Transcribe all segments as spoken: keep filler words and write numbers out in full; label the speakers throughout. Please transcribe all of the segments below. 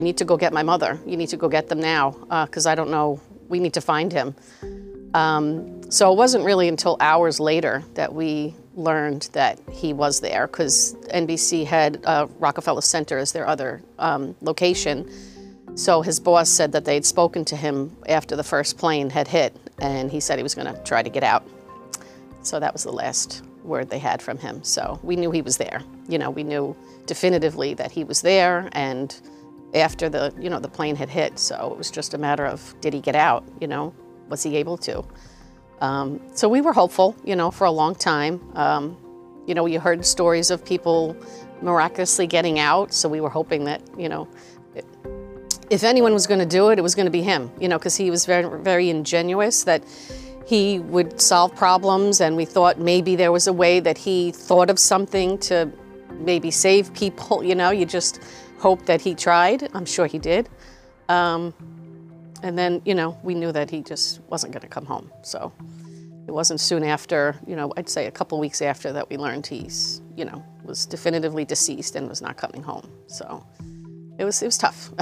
Speaker 1: You need to go get my mother. You need to go get them now, because uh, I don't know, we need to find him. Um, so it wasn't really until hours later that we learned that he was there, because N B C had uh, Rockefeller Center as their other um, location. So his boss said that they had spoken to him after the first plane had hit, and he said he was going to try to get out. So that was the last word they had from him. So we knew he was there. You know, we knew definitively that he was there, and after the, you know, the plane had hit. So it was just a matter of, did he get out? You know, was he able to? Um, so we were hopeful, you know, for a long time. Um, you know, you heard stories of people miraculously getting out. So we were hoping that, you know, if anyone was going to do it, it was going to be him, you know, because he was very, very ingenuous, that he would solve problems, and we thought maybe there was a way that he thought of something to maybe save people, you know, you just hope that he tried. I'm sure he did. Um, and then, you know, we knew that he just wasn't going to come home. So it wasn't soon after, you know, I'd say a couple weeks after that we learned he's, you know, was definitively deceased and was not coming home. So it was, it was tough.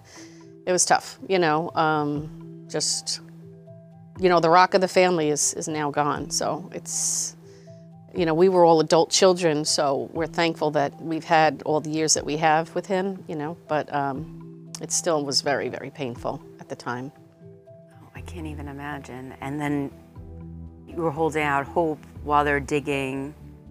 Speaker 1: It was tough, you know, um, just, you know, the rock of the family is, is now gone. So it's, you know, we were all adult children, so we're thankful that we've had all the years that we have with him, you know, but um, it still was very, very painful at the time.
Speaker 2: Oh, I can't even imagine. And then you were holding out hope while they're digging.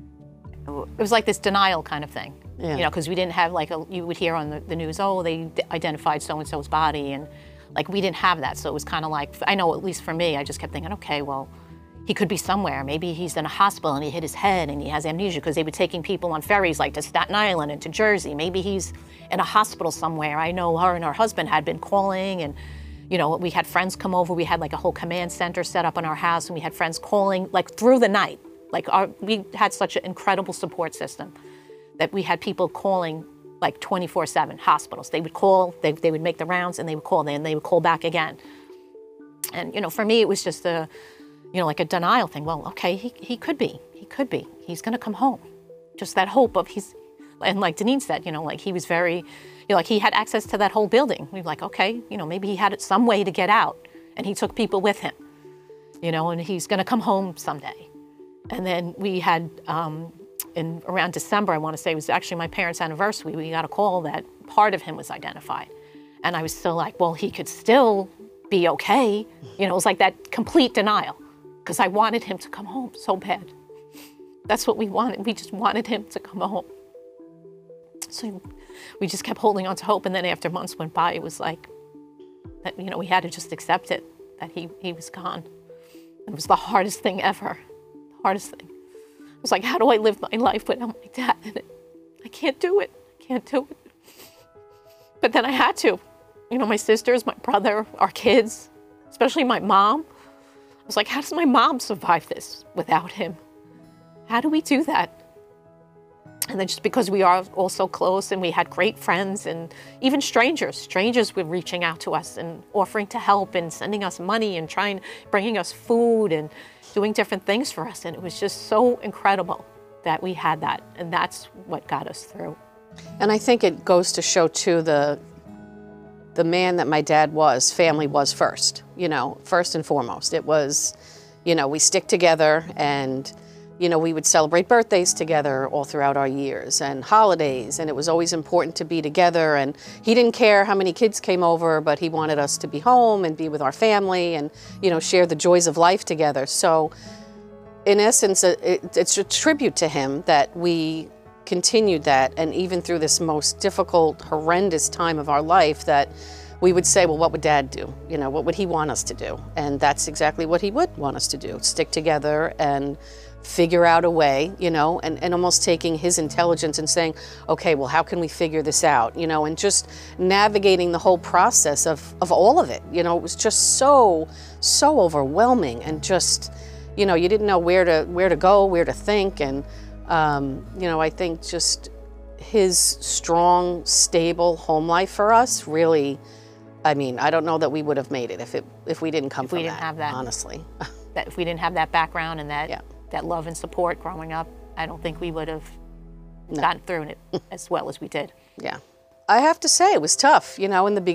Speaker 3: It was like this denial kind of thing.
Speaker 1: Yeah.
Speaker 3: You know, because we didn't have, like, a, you would hear on the, the news, oh, they identified so-and-so's body, and like we didn't have that. So it was kind of like, I know at least for me, I just kept thinking, okay, well, he could be somewhere. Maybe he's in a hospital and he hit his head and he has amnesia, because they were taking people on ferries like to Staten Island and to Jersey. Maybe he's in a hospital somewhere. I know her and her husband had been calling, and you know, we had friends come over. We had like a whole command center set up in our house, and we had friends calling like through the night. Like our, we had such an incredible support system that we had people calling like twenty-four seven, hospitals. They would call, they, they would make the rounds, and they would call, and they would call back again. And, you know, for me, it was just a, you know, like a denial thing. Well, okay, he, he could be, he could be. He's gonna come home. Just that hope of he's, and like Deneen said, you know, like he was very, you know, like he had access to that whole building. We were like, okay, you know, maybe he had some way to get out, and he took people with him, you know, and he's gonna come home someday. And then we had, um, in around December, I want to say, it was actually my parents' anniversary, we got a call that part of him was identified. And I was still like, well, he could still be okay. You know, it was like that complete denial, because I wanted him to come home so bad. That's what we wanted. We just wanted him to come home. So we just kept holding on to hope. And then after months went by, it was like, that, you know, we had to just accept it, that he, he was gone. It was the hardest thing ever, the hardest thing. I was like, how do I live my life without my dad in it? I can't do it. I can't do it. But then I had to. You know, my sisters, my brother, our kids, especially my mom. I was like, how does my mom survive this without him? How do we do that? And then just because we are all so close, and we had great friends, and even strangers, strangers were reaching out to us and offering to help and sending us money and trying, bringing us food and doing different things for us. And it was just so incredible that we had that. And that's what got us through.
Speaker 1: And I think it goes to show too, the, the man that my dad was, family was first, you know, first and foremost. It was, you know, we stick together, and you know, we would celebrate birthdays together all throughout our years, and holidays, and it was always important to be together. And he didn't care how many kids came over, but he wanted us to be home and be with our family and, you know, share the joys of life together. So in essence, it, it's a tribute to him that we continued that, and even through this most difficult, horrendous time of our life, that we would say, well, what would Dad do? You know, what would he want us to do? And that's exactly what he would want us to do, stick together and figure out a way, you know, and, and almost taking his intelligence and saying, okay, well, how can we figure this out? You know, and just navigating the whole process of, of all of it. You know, it was just so, so overwhelming, and just, you know, you didn't know where to, where to go, where to think. And, um, you know, I think just his strong, stable home life for us really, I mean, I don't know that we would have made it if it, if we didn't come
Speaker 3: if
Speaker 1: from
Speaker 3: we didn't
Speaker 1: that,
Speaker 3: have that,
Speaker 1: honestly.
Speaker 3: That if we didn't have that background and that,
Speaker 1: yeah.
Speaker 3: that love and support growing up, I don't think we would have
Speaker 1: No.
Speaker 3: gotten through it as well as we did.
Speaker 1: Yeah. I have to say it was tough. You know, in the beginning.